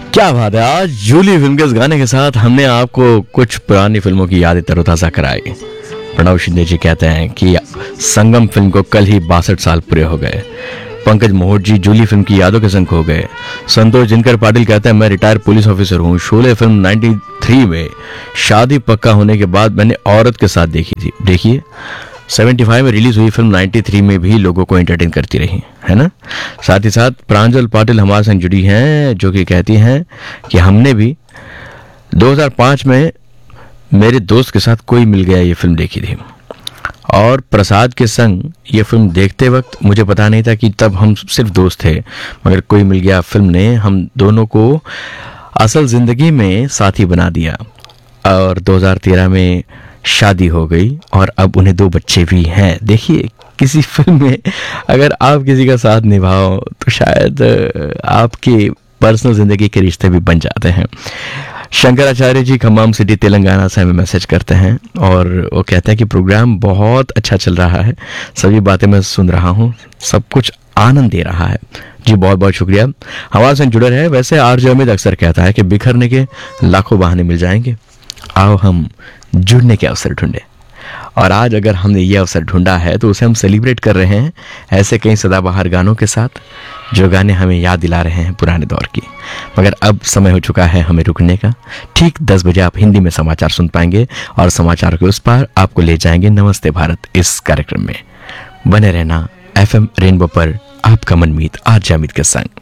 क्या बात है। आज जूली फिल्म के इस गाने के साथ हमने आपको कुछ पुरानी फिल्मों की यादें तरोताज़ा कराई। प्रणव शिंदे जी कहते हैं कि संगम फिल्म को कल ही 62 साल पूरे हो गए। पंकज मोहट जी जूली फिल्म की यादों के संग खो गए। संतोष जिनकर पाटिल कहते हैं मैं रिटायर्ड पुलिस ऑफिसर हूँ। शोले फिल्म 93 में शादी पक्का होने के बाद मैंने औरत के साथ देखी थी। देखिए 75 में रिलीज हुई फिल्म 93 में भी लोगों को एंटरटेन करती रही है ना। साथ ही साथ प्रांजल पाटिल हमारे संग जुड़ी हैं जो कि कहती हैं कि हमने भी 2005 में मेरे दोस्त के साथ कोई मिल गया ये फिल्म देखी थी और प्रसाद के संग ये फिल्म देखते वक्त मुझे पता नहीं था कि तब हम सिर्फ दोस्त थे, मगर कोई मिल गया फिल्म ने हम दोनों को असल जिंदगी में साथी बना दिया और 2013 में शादी हो गई और अब उन्हें 2 बच्चे भी हैं। देखिए किसी फिल्म में अगर आप किसी का साथ निभाओ तो शायद आपकी पर्सनल जिंदगी के रिश्ते भी बन जाते हैं। शंकराचार्य जी खम्माम सिटी तेलंगाना से हमें मैसेज करते हैं और वो कहते हैं कि प्रोग्राम बहुत अच्छा चल रहा है, सभी बातें मैं सुन रहा हूँ, सब कुछ आनंद दे रहा है। जी बहुत बहुत शुक्रिया, हमारे संग जुड़े रहे। वैसे आरजे अमित अक्सर कहता है कि बिखरने के लाखों बहाने मिल जाएंगे, आओ हम जुड़ने के अवसर ढूंढे। और आज अगर हमने ये अवसर ढूंढा है तो उसे हम सेलिब्रेट कर रहे हैं ऐसे कई सदाबहार गानों के साथ जो गाने हमें याद दिला रहे हैं पुराने दौर की। मगर अब समय हो चुका है हमें रुकने का। ठीक 10 बजे आप हिंदी में समाचार सुन पाएंगे और समाचार के उस पार आपको ले जाएंगे नमस्ते भारत इस कार्यक्रम में। बने रहना FM रेनबो पर आपका मनमीत आरजे अमित के संग।